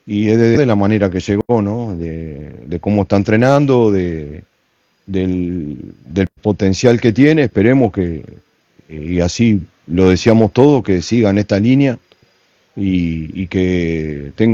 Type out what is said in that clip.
y es de la manera que llegó, ¿no? De cómo está entrenando, del potencial que tiene. Esperemos que, y así lo deseamos todos, que siga en esta línea y que tenga